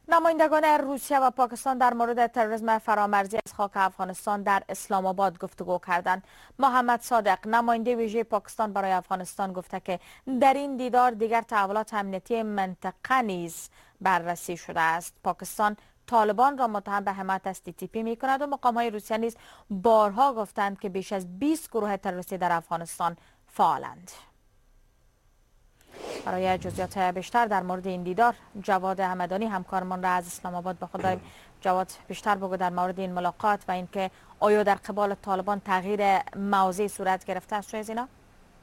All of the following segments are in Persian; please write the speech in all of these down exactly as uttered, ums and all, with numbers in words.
نمایندگان روسیه و پاکستان در مورد تروریسم فرامرزی از خاک افغانستان در اسلام آباد گفتگو کردند. محمد صادق نماینده ویژه پاکستان برای افغانستان گفته که در این دیدار دیگر تحولات امنیتی منطقه نیز بررسی شده است. پاکستان طالبان را متهم به حمایت از تی تی پی می کند و مقام‌های روسیه نیز بارها گفتند که بیش از بیست گروه تروریستی در افغانستان فعالند. برای جزئیات بیشتر در مورد این دیدار جواد همدانی همکارمان را از اسلام آباد به خود داریم. جواد، بیشتر بگو در مورد این ملاقات و اینکه آیا در قبال طالبان تغییر موضع صورت گرفته است از اینا؟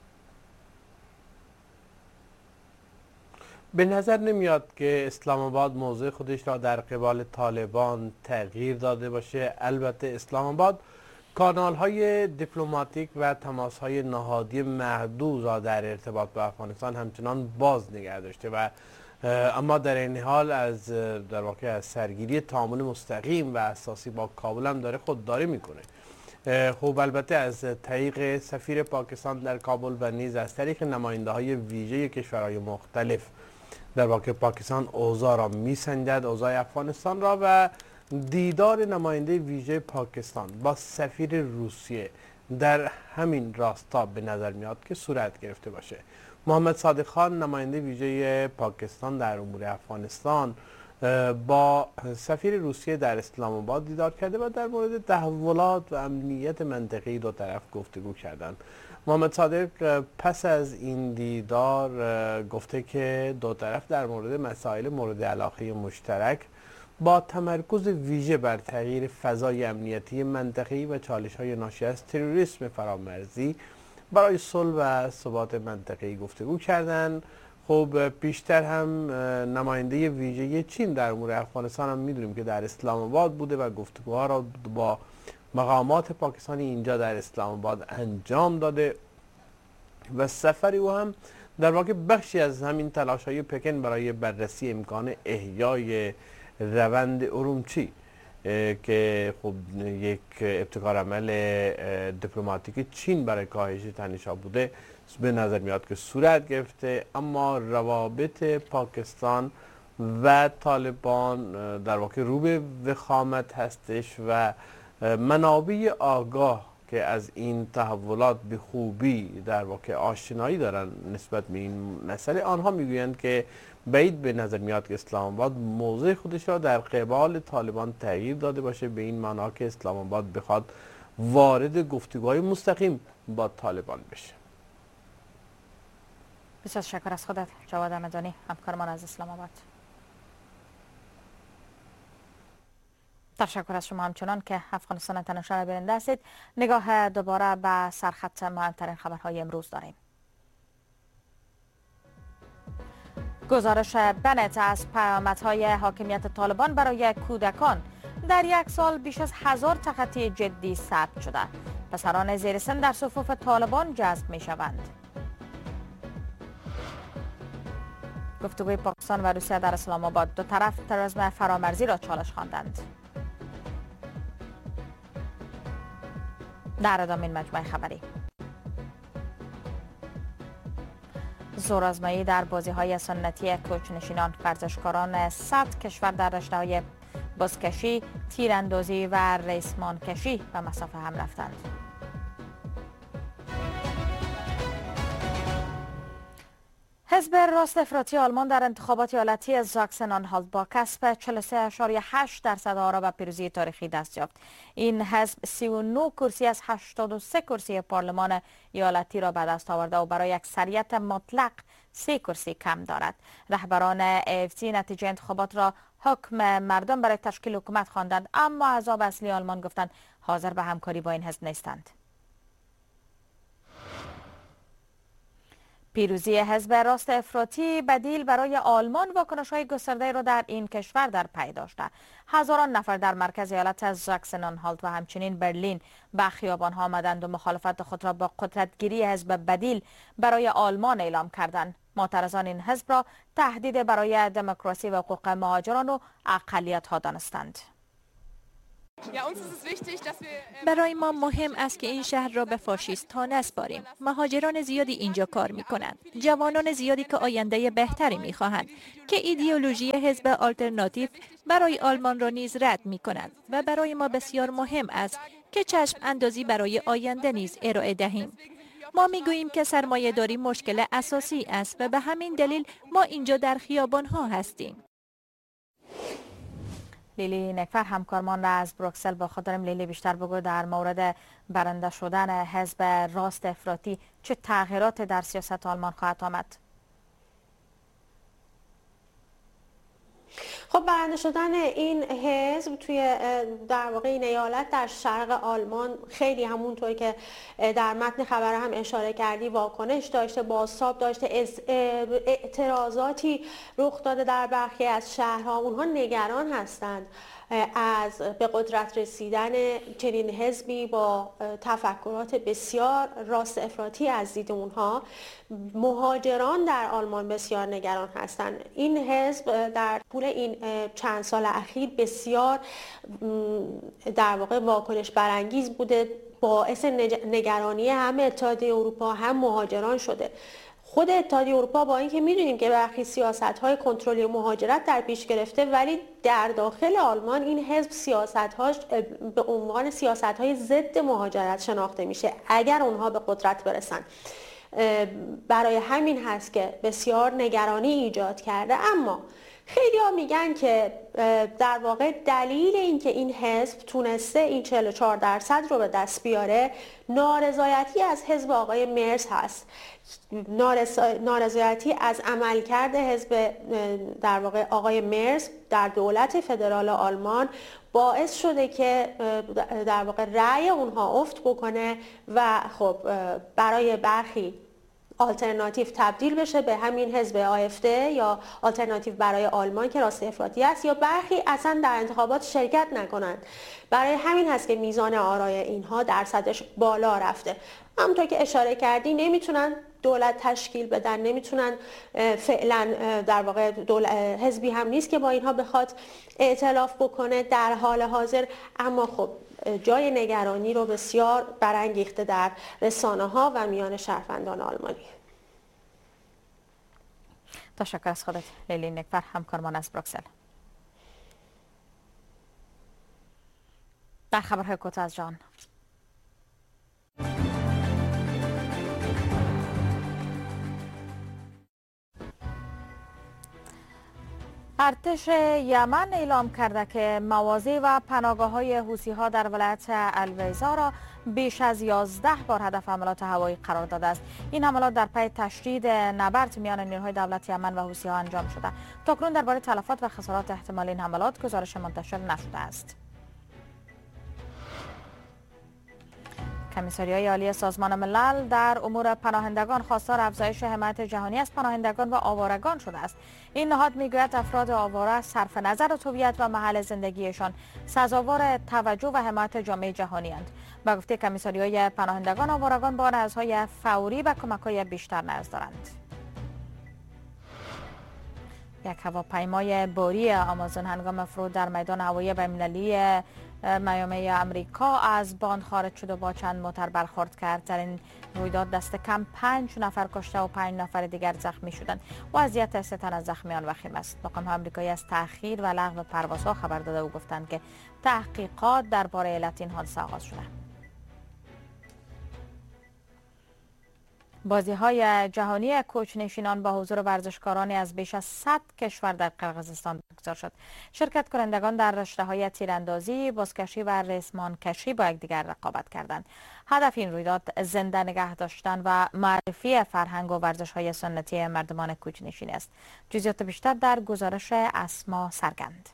به نظر نمیاد که اسلام آباد موضع خودش را در قبال طالبان تغییر داده باشه. البته اسلام آباد کانال های دیپلماتیک و تماس های نهادی محدود را در ارتباط با افغانستان همچنان باز نگه داشته و اما در این حال از در واقع از سرگیری تعامل مستقیم و اساسی با کابل هم داره خودداری میکنه. خب البته از طریق سفیر پاکستان در کابل و نیز از طریق نماینده های ویژه کشورهای مختلف در واقع پاکستان اوضاع را میسنجد، اوضاع افغانستان را، و دیدار نماینده ویژه پاکستان با سفیر روسیه در همین راستا به نظر میاد که صورت گرفته باشه. محمد صادق خان نماینده ویژه پاکستان در امور افغانستان با سفیر روسیه در اسلام آباد دیدار کرده و در مورد تحولات و امنیت منطقه‌ای دو طرف گفتگو کردند. محمد صادق پس از این دیدار گفته که دو طرف در مورد مسائل مورد علاقه مشترک با تمرکز ویژه بر تغییر فضای امنیتی منطقه‌ای و چالش‌های ناشی از تروریسم فرامرزی برای صلح و ثبات منطقه‌ای گفتگو کردند. خب بیشتر هم نماینده ویژه چین در امور افغانستان هم میدونیم که در اسلام آباد بوده و گفتگوها را با مقامات پاکستانی اینجا در اسلام آباد انجام داده و سفر او هم در واقع بخشی از همین تلاش‌های پکن برای بررسی امکان احیای روند ارومچی که خب یک ابتکار عمل دیپلماتیک چین برای کاهش تنش‌ها بوده به نظر میاد که صورت گرفته. اما روابط پاکستان و طالبان در واقع رو به وخامت هستش و منابع آگاه که از این تحولات به خوبی در واقع آشنایی دارن نسبت به این مسئله، آنها میگویند که بعید به نظر میاد که اسلام آباد موضع خودش را در قبال طالبان تغییر داده باشه، به این معنا که اسلام آباد بخواد وارد گفتگوهای مستقیم با طالبان بشه. بسیار تشکر از خودت جواد همدانی همکارمان از اسلام آباد. تشکر از شما همچنان که افغانستان تنوشر را بیننده هستید. نگاه دوباره به سرخط مهمترین خبرهای امروز داریم. گزارش بنت از پیامدهای حاکمیت طالبان برای کودکان: در یک سال بیش از هزار تخطی جدی ثبت شده. پسران زیر سن در صفوف طالبان جذب می شوند. گفتگوی پاکستان و روسیه در اسلام آباد: دو طرف تروریسم فرامرزی را چالش خواندند. در ادامه این مجموعه خبری: زورآزمایی در بازی‌های سنتی کوچ‌نشینان. ورزشکاران صد کشور در رشته‌های بزکشی، تیراندازی و ریسمان کشی به مسافه هم رفتند. حزب راست افراطی آلمان در انتخابات ایالتی زاکسن آنهالت با کسب چهل و سه ممیز هشت درصد آرا به پیروزی تاریخی دست یافت. این حزب سی و نه کرسی از هشتاد و سه کرسی پارلمان ایالتی را به دست آورده و برای اکثریت مطلق سه کرسی کم دارد. رهبران ای اف تی نتیجه انتخابات را حکم مردم برای تشکیل حکومت خواندند، اما احزاب اصلی آلمان گفتند حاضر به همکاری با این حزب نیستند. پیروزی حزب راست افراطی بدیل برای آلمان واکنش‌های گسترده را در این کشور در پی داشته. هزاران نفر در مرکز ایالت زاکسن آنهالت و همچنین برلین به خیابان‌ها آمدند و مخالفت خود را با قدرتگیری حزب بدیل برای آلمان اعلام کردند. معترضان این حزب را تهدید برای دموکراسی و حقوق مهاجران و اقلیت‌ها دانستند. برای ما مهم است که این شهر را به فاشیست ها نسپاریم. مهاجران زیادی اینجا کار می کنند. جوانان زیادی که آینده بهتری می خواهند که ایدئولوژی حزب آلترناتیو برای آلمان را نیز رد می کنند و برای ما بسیار مهم است که چشم اندازی برای آینده نیز ارائه دهیم. ما می گوییم که سرمایه داری مشکل اساسی است و به همین دلیل ما اینجا در خیابان ها هستیم. لیلی نکفر همکارمان را از بروکسل با خود داریم. لیلی بیشتر بگو در مورد برنده شدن حزب راست افراطی چه تغییرات در سیاست آلمان خواهد آمد؟ خب برنده شدن این حزب توی در واقع این ایالت در شرق آلمان خیلی همونطور که در متن خبر هم اشاره کردی واکنش داشته، بازتاب داشته، اعتراضاتی رخ داده در برخی از شهرها. اونها نگران هستند از به قدرت رسیدن چنین حزبی با تفکرات بسیار راست افراطی از دید اونها. مهاجران در آلمان بسیار نگران هستند. این حزب در طول این چند سال اخیر بسیار در واقع واکنش برانگیز بوده، باعث نگرانی هم اتحادیه اروپا هم مهاجران شده. خود اتحادیه اروپا با اینکه میدونیم که برخی سیاست‌های کنترلی مهاجرت در پیش گرفته، ولی در داخل آلمان این حزب سیاست‌هاش به عنوان سیاست‌های ضد مهاجرت شناخته میشه اگر اونها به قدرت برسن. برای همین هست که بسیار نگرانی ایجاد کرده. اما خیلی ها میگن که در واقع دلیل این که این حزب تونسته این چهل و چهار درصد رو به دست بیاره نارضایتی از حزب آقای مرز هست. نارضایتی از عملکرد حزب در واقع آقای مرز در دولت فدرال آلمان باعث شده که در واقع رأی اونها افت بکنه و خب برای برخی آلترناتیو تبدیل بشه به همین حزب آفده یا آلترناتیو برای آلمان که راست افراطی است، یا برخی اصلا در انتخابات شرکت نکنند. برای همین هست که میزان آرای اینها درصدش بالا رفته. همونطور که اشاره کردی نمیتونن دولت تشکیل بدن، نمیتونن فعلا در واقع حزبی هم نیست که با اینها بخواد ائتلاف بکنه در حال حاضر. اما خب جای نگرانی رو بسیار برانگیخته در رسانه ها و میان شهروندان آلمانی. تشکر از خودت لیلی نکفر همکارمان از بروکسل. در خبرهای کوتاه از جهان، ارتش یمن اعلام کرده که مواضع و پناهگاه‌های حوثی‌ها در ولایت الویزا را بیش از یازده بار هدف حملات هوایی قرار داده است. این حملات در پی تشدید نبرد میان نیروهای دولت یمن و حوثی‌ها انجام شده. تاکنون درباره تلفات و خسارات احتمالی این حملات گزارش منتشر نشده است. کمیساریای عالی سازمان ملل در امور پناهندگان خواستار افزایش حمایت جهانی از پناهندگان و آوارگان شده است. این نهاد میگوید افراد آواره صرف نظر از هویت و محل زندگیشان سزاوار توجه و حمایت جامعه جهانی اند. به گفته کمیساریای پناهندگان، آوارگان با نیازهای فوری و کمک‌های بیشتر نیاز دارند. یک هواپیمای باری آمازون هنگام فرود در میدان هوایی بین‌المللی میامی آمریکا از باند خارج شد و با چند موتر برخورد کرد. در این رویداد دست کم پنج نفر کشته و پنج نفر دیگر زخمی شدند. وضعیت سه تن از زخمیان وخیم است. مقام‌های آمریکایی از تأخیر و لغو پروازها خبر داده و گفتند که تحقیقات درباره علت این حادثه آغاز شده. بازی‌های جهانی کوچ‌نشینان با حضور ورزشکارانی از بیش از صد کشور در قرقیزستان برگزار شد. شرکت کنندگان در رشته‌های تیراندازی، بزکشی و ریسمان کشی با یکدیگر رقابت کردند. هدف این رویداد زنده نگه داشتن و معرفی فرهنگ و ورزش‌های سنتی مردمان کوچ‌نشین است. جزئیات بیشتر در گزارش اسما سرگند.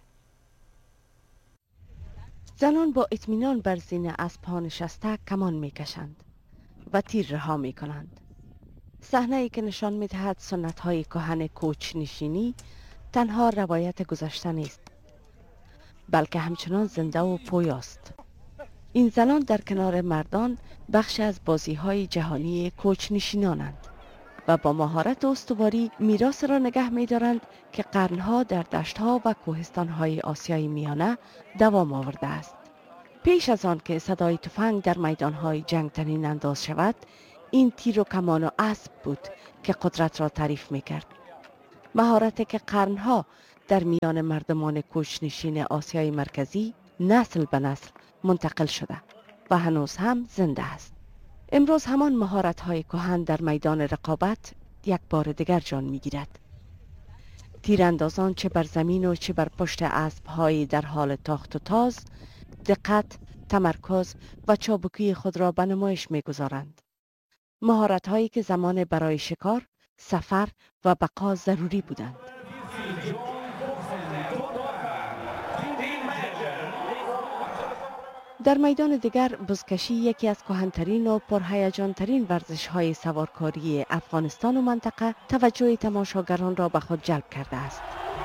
زنان با اطمینان بر زین اسب‌ها نشسته کمان می‌کشند و تیر رها می‌کنند. صحنه‌ای که نشان می‌دهد سنت‌های کهن کوچ نشینی تنها روایت گذشته نیست، بلکه همچنان زنده و پویاست. این زنان در کنار مردان بخش از بازی‌های جهانی کوچ نشینانند و با مهارت و استواری میراث را نگه می‌دارند که قرنها در دشت‌ها و کوهستان‌های آسیای میانه دوام آورده است. پیش از آن که صدای تفنگ در میدانهای جنگ طنین انداز شود، این تیر و کمان و اسب بود که قدرت را تعریف می‌کرد. مهارتی که قرنها در میان مردمان کوچ‌نشین آسیای مرکزی نسل به نسل منتقل شده و هنوز هم زنده است. امروز همان مهارت‌های کهن در میدان رقابت یک بار دیگر جان می‌گیرد. تیراندازان چه بر زمین و چه بر پشت اسب‌های در حال تاخت و تاز، دقت، تمرکز و چابکی خود را به نمایش می‌گذارند. مهارت‌هایی که زمان برای شکار، سفر و بقا ضروری بودند. در میدان دیگر بزکشی یکی از کهن‌ترین و پرهیجان‌ترین ورزش‌های سوارکاری افغانستان و منطقه توجه تماشاگران را به خود جلب کرده است.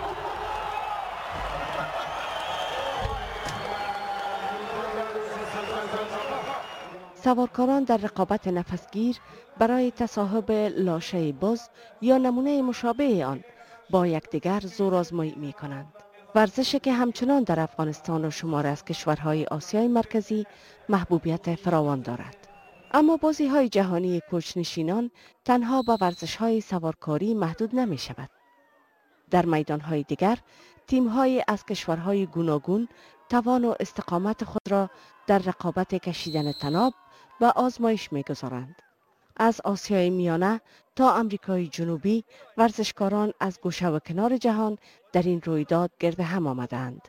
سوارکاران در رقابت نفسگیر برای تصاحب لاشه بز یا نمونه مشابه آن با یکدیگر زور آزمایی می کنند. ورزشی که همچنان در افغانستان و شمار از کشورهای آسیای مرکزی محبوبیت فراوان دارد. اما بازی های جهانی کوچ‌نشینان تنها به ورزش های سوارکاری محدود نمی شود. در میدان های دیگر تیم های از کشورهای گوناگون توان و استقامت خود را در رقابت کشیدن طناب و آزمایش می گذارند. از آسیای میانه تا امریکای جنوبی ورزشکاران از گوشه و کنار جهان در این رویداد گرد هم آمدند.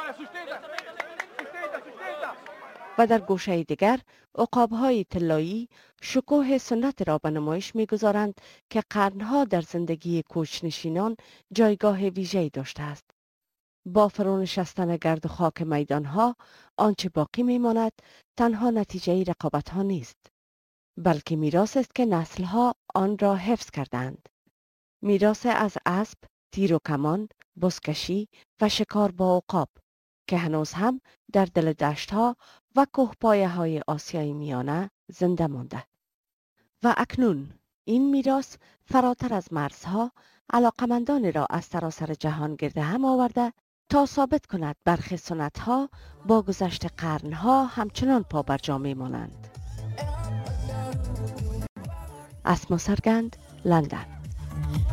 و در گوشه دیگر عقاب‌های طلایی شکوه سنت را به نمایش می‌گذارند که قرنها در زندگی کوچ‌نشینان جایگاه ویژه‌ای داشته است. با فرو نشستن گرد و خاک میدانها آنچه باقی می‌ماند تنها نتیجه رقابت‌ها نیست، بلکه میراث است که نسل‌ها آن را حفظ کردند. میراث از اسب، تیر و کمان، بزکشی و شکار با عقاب که هنوز هم در دل دشت‌ها و کوهپایه‌های آسیای میانه زنده مانده. و اکنون این میراث فراتر از مرزها علاقمندان را از سراسر جهان گرد هم آورده تا ثابت کند برخی سنت‌ها با گذشت قرنها همچنان پابرجا می‌مانند. اسما سرگند، لندن.